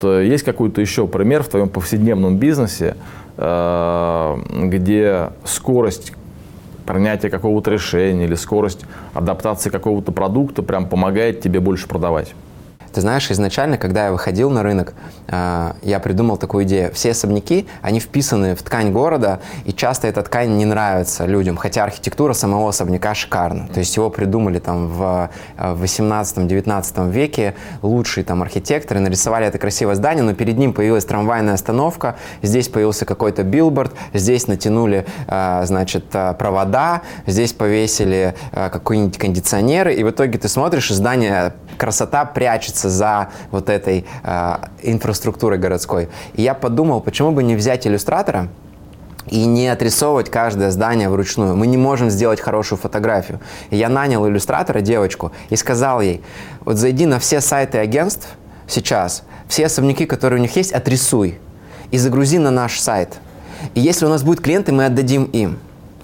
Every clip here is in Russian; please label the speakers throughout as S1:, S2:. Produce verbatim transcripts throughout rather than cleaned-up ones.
S1: Есть какой-то еще пример в твоем повседневном бизнесе, где скорость принятия какого-то решения или скорость адаптации какого-то продукта прям помогает тебе больше продавать?
S2: Ты знаешь, изначально, когда я выходил на рынок, я придумал такую идею. Все особняки, они вписаны в ткань города, и часто эта ткань не нравится людям, хотя архитектура самого особняка шикарна. То есть его придумали там в восемнадцатом-девятнадцатом веке лучшие там архитекторы, нарисовали это красивое здание, но перед ним появилась трамвайная остановка, здесь появился какой-то билборд, здесь натянули, значит, провода, здесь повесили какие-нибудь кондиционеры, и в итоге ты смотришь, и здание, красота прячется за вот этой э, инфраструктурой городской. И я подумал, почему бы не взять иллюстратора и не отрисовывать каждое здание вручную. Мы не можем сделать хорошую фотографию. И я нанял иллюстратора, девочку, и сказал ей, вот зайди на все сайты агентств сейчас, все особняки, которые у них есть, отрисуй и загрузи на наш сайт. И если у нас будут клиенты, мы отдадим им.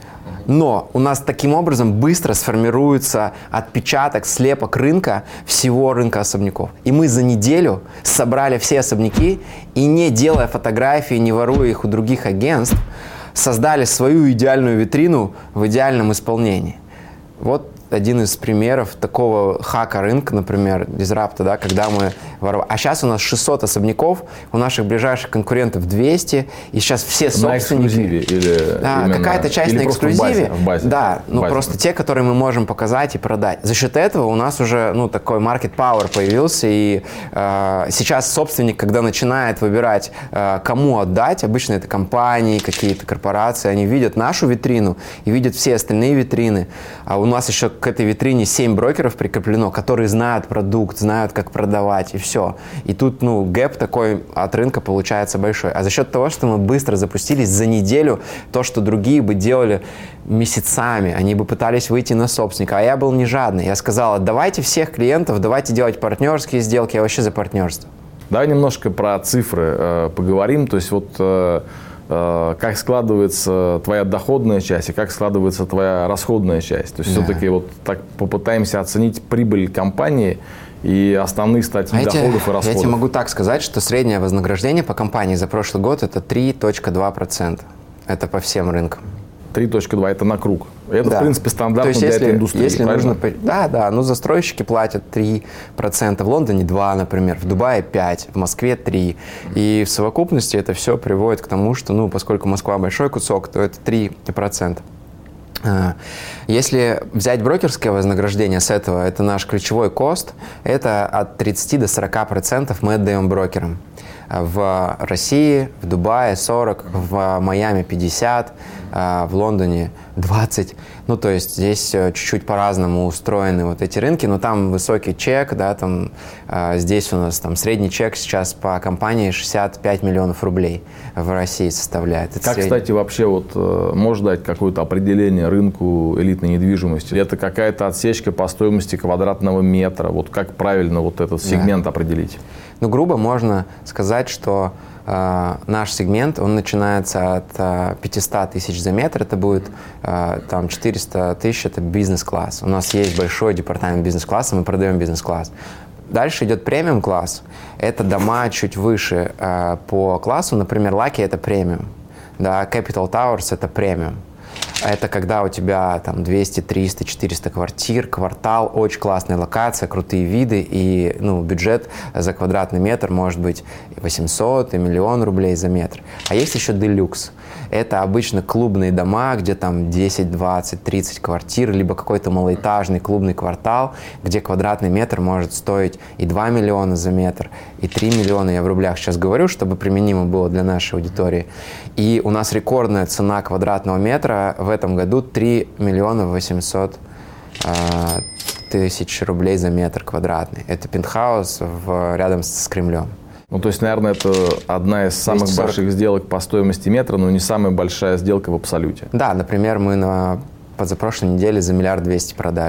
S2: Но у нас таким образом быстро сформируется отпечаток, слепок рынка, всего рынка особняков. И мы за неделю собрали все особняки и, не делая фотографии, не воруя их у других агентств, создали свою идеальную витрину в идеальном исполнении. Вот один из примеров такого хака рынка, например, дизрапта, да, когда мы воровали. А сейчас у нас шестьсот особняков, у наших ближайших конкурентов двести, и сейчас все собственники...
S1: На эксклюзиве или
S2: да, какая-то часть на эксклюзиве.
S1: В базе, в базе.
S2: Да, ну
S1: базе.
S2: Просто те, которые мы можем показать и продать. За счет этого у нас уже ну, такой market power появился, и э, сейчас собственник, когда начинает выбирать, э, кому отдать, обычно это компании, какие-то корпорации, они видят нашу витрину и видят все остальные витрины, а у нас еще к этой витрине семь брокеров прикреплено, которые знают продукт, знают, как продавать, и все. И тут, ну, гэп такой от рынка получается большой. А за счет того, что мы быстро запустились за неделю, то, что другие бы делали месяцами, они бы пытались выйти на собственника, а я был не жадный. Я сказал, отдавайте всех клиентов, давайте делать партнерские сделки, я вообще за партнерство.
S1: Давай немножко про цифры э, поговорим. То есть вот... Э, как складывается твоя доходная часть и как складывается твоя расходная часть. То есть да. все-таки вот так попытаемся оценить прибыль компании и основные статьи а доходов
S2: я,
S1: и расходов.
S2: Я тебе могу так сказать, что среднее вознаграждение по компании за прошлый год это три целых два десятых процента. Это по всем рынкам.
S1: три целых два это на круг. Это,
S2: да.
S1: в принципе, стандартно
S2: есть,
S1: для
S2: если,
S1: этой индустрии.
S2: Если нужно, да, да, ну застройщики платят три процента, в Лондоне два, например, в Дубае пять, в Москве три. И в совокупности это все приводит к тому, что, ну, поскольку Москва большой кусок, то это три процента. Если взять брокерское вознаграждение с этого, это наш ключевой кост, это от тридцати до сорока процентов мы отдаем брокерам. В России, в Дубае сорок, в Майами пятьдесят, в Лондоне двадцать. Ну, то есть здесь чуть-чуть по-разному устроены вот эти рынки, но там высокий чек, да, там здесь у нас там средний чек сейчас по компании шестьдесят пять миллионов рублей в России составляет. Это
S1: как,
S2: средний.
S1: Кстати, вообще вот можешь дать какое-то определение рынку элитной недвижимости? Это какая-то отсечка по стоимости квадратного метра? Вот как правильно вот этот сегмент да. определить?
S2: Ну, грубо можно сказать, что э, наш сегмент, он начинается от э, пятьсот тысяч за метр, это будет э, там четыреста тысяч, это бизнес-класс. У нас есть большой департамент бизнес-класса, мы продаем бизнес-класс. Дальше идет премиум-класс, это дома чуть выше э, по классу, например, Lucky это премиум, да, Capital Towers это премиум. Это когда у тебя там двести, триста, четыреста квартир, квартал, очень классная локация, крутые виды, и ну, бюджет за квадратный метр может быть восемьсот и миллион рублей за метр. А есть еще делюкс. Это обычно клубные дома, где там десять, двадцать, тридцать квартир, либо какой-то малоэтажный клубный квартал, где квадратный метр может стоить и два миллиона за метр, и три миллиона, я в рублях сейчас говорю, чтобы применимо было для нашей аудитории. И у нас рекордная цена квадратного метра в этом году три миллиона восемьсот тысяч рублей за метр квадратный. Это пентхаус в, рядом с Кремлем.
S1: Ну, то есть, наверное, это одна из самых
S2: двести сорок
S1: больших сделок по стоимости метра, но не самая большая сделка в абсолюте.
S2: Да, например, мы на позапрошлой неделе за миллиард двести продали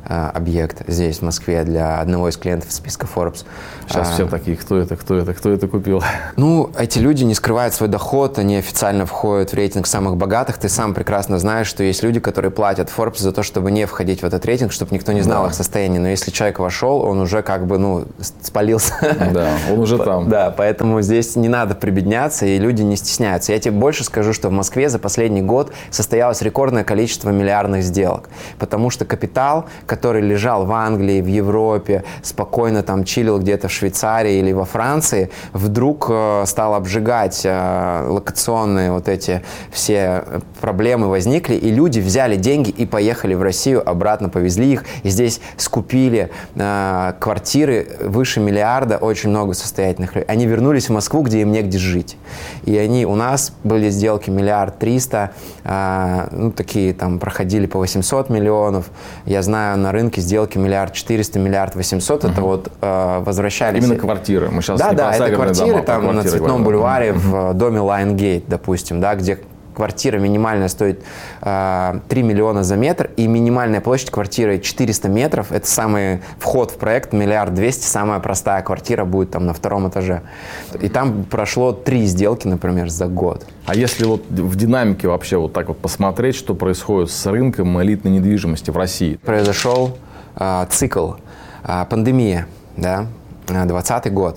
S2: э, объект здесь, в Москве, для одного из клиентов списка Forbes.
S1: Сейчас а, все такие, кто это, кто это, кто это купил?
S2: Ну, эти люди не скрывают свой доход, они официально входят в рейтинг самых богатых. Ты сам прекрасно знаешь, что есть люди, которые платят Forbes за то, чтобы не входить в этот рейтинг, чтобы никто не знал да. их состояние. Но если человек вошел, он уже как бы, ну, спалился.
S1: Да, он уже там.
S2: Да, поэтому здесь не надо прибедняться, и люди не стесняются. Я тебе больше скажу, что в Москве за последний год состоялось рекордное количество миллиардных сделок, потому что капитал, который лежал в Англии, в Европе, спокойно там чилил где-то в Швейцарии или во Франции, вдруг э, стал обжигать э, локационные вот эти все проблемы возникли, и люди взяли деньги и поехали в Россию, обратно повезли их, и здесь скупили э, квартиры выше миллиарда, очень много состоятельных людей. Они вернулись в Москву, где им негде жить. И они, у нас были сделки миллиард триста, э, ну, такие там проходили по восемьсот миллионов. Я знаю, на рынке сделки миллиард четыреста, миллиард восемьсот, uh-huh. это вот э, возвращались.
S1: Именно квартиры. Мы сейчас
S2: да,
S1: не
S2: да, это квартиры
S1: дома,
S2: там
S1: квартиры
S2: на Цветном
S1: говорим.
S2: бульваре uh-huh. в доме Lion допустим, да, где квартира минимальная стоит э, три миллиона за метр, и минимальная площадь квартиры четыреста метров. Это самый вход в проект миллиард двести, самая простая квартира будет там на втором этаже. И там прошло три сделки, например, за год.
S1: А если вот в динамике вообще вот так вот посмотреть, что происходит с рынком элитной недвижимости в России?
S2: Произошел э, цикл, э, пандемия, да, двадцатый год.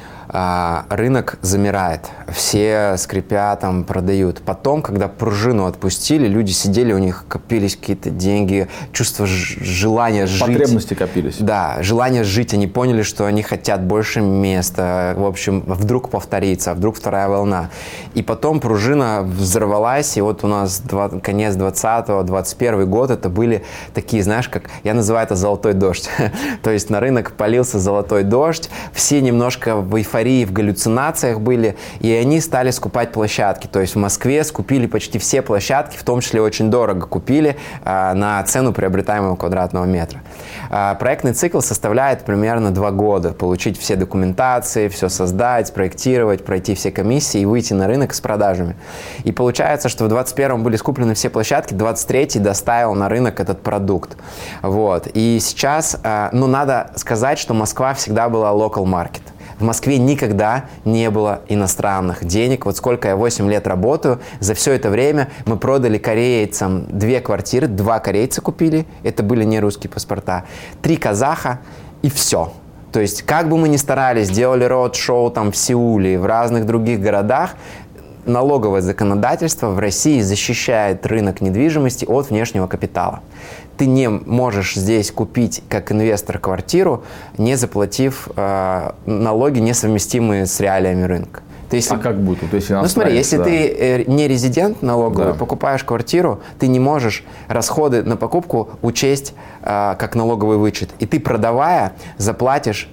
S2: Рынок замирает, все скрипя там продают. Потом, когда пружину отпустили, люди сидели, у них копились какие-то деньги, чувство желания жить.
S1: Потребности копились.
S2: Да, желание жить. Они поняли, что они хотят больше места. В общем, вдруг повторится, вдруг вторая волна. И потом пружина взорвалась, и вот у нас два, конец двадцатого, двадцать первый год, это были такие, знаешь, как я называю это золотой дождь. То есть на рынок полился золотой дождь, все немножко в эйфории, в галлюцинациях были, и они стали скупать площадки. То есть в Москве скупили почти все площадки, в том числе очень дорого купили а, на цену приобретаемого квадратного метра. А, проектный цикл составляет примерно два года. Получить все документации, все создать, спроектировать, пройти все комиссии и выйти на рынок с продажами. И получается, что в двадцать первом были скуплены все площадки, двадцать третий доставил на рынок этот продукт. Вот. И сейчас, а, ну, надо сказать, что Москва всегда была local market. В Москве никогда не было иностранных денег. Вот сколько я восемь лет работаю, за все это время мы продали корейцам две квартиры, два корейца купили, это были не русские паспорта, три казаха и все. То есть как бы мы ни старались, делали роуд-шоу там в Сеуле, в разных других городах, налоговое законодательство в России защищает рынок недвижимости от внешнего капитала. Ты не можешь здесь купить как инвестор квартиру, не заплатив э, налоги, несовместимые с реалиями рынка. Ты, если...
S1: А как будет? Вот если
S2: ну смотри, если да. ты э, не резидент налоговый, да. покупаешь квартиру, ты не можешь расходы на покупку учесть э, как налоговый вычет. И ты, продавая, заплатишь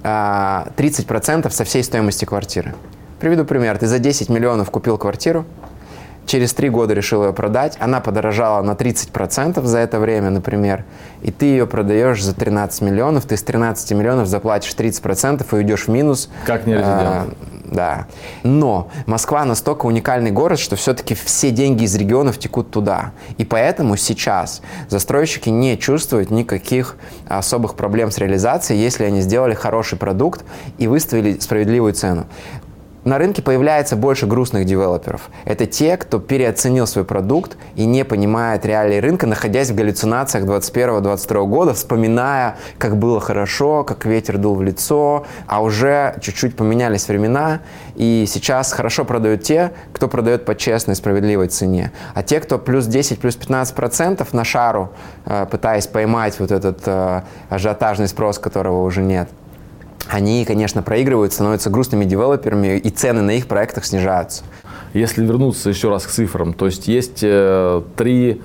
S2: э, тридцать процентов со всей стоимости квартиры. Приведу пример. Ты за десять миллионов купил квартиру, через три года решил ее продать, она подорожала на тридцать процентов за это время, например, и ты ее продаешь за тринадцать миллионов, ты с тринадцати миллионов заплатишь тридцать процентов и уйдешь в минус.
S1: Как не резидент. А,
S2: да. Но Москва настолько уникальный город, что все-таки все деньги из регионов текут туда. И поэтому сейчас застройщики не чувствуют никаких особых проблем с реализацией, если они сделали хороший продукт и выставили справедливую цену. На рынке появляется больше грустных девелоперов. Это те, кто переоценил свой продукт и не понимает реалии рынка, находясь в галлюцинациях двадцать первого — двадцать второго года, вспоминая, как было хорошо, как ветер дул в лицо, а уже чуть-чуть поменялись времена, и сейчас хорошо продают те, кто продает по честной, справедливой цене. А те, кто плюс десять, плюс пятнадцать процентов на шару, пытаясь поймать вот этот ажиотажный спрос, которого уже нет, они, конечно, проигрывают, становятся грустными девелоперами, и цены на их проектах снижаются.
S1: Если вернуться еще раз к цифрам, то есть есть три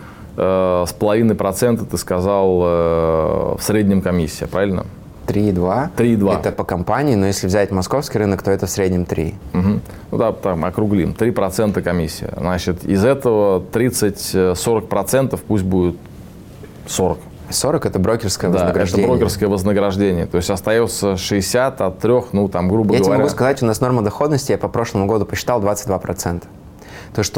S1: с половиной процента, ты сказал, э, в среднем комиссия, правильно?
S2: три и два.
S1: три и два.
S2: Это по компании, но если взять московский рынок, то это в среднем три.
S1: Угу. Ну да, там округлим. три процента комиссия. Значит, из этого тридцать-сорок процентов пусть будет сорок.
S2: сорок это брокерское
S1: да,
S2: вознаграждение.
S1: Это брокерское вознаграждение. То есть остается шестьдесят от трех, ну там, грубо
S2: я
S1: говоря.
S2: Я тебе могу сказать, у нас норма доходности, я по прошлому году посчитал двадцать два процента. То, что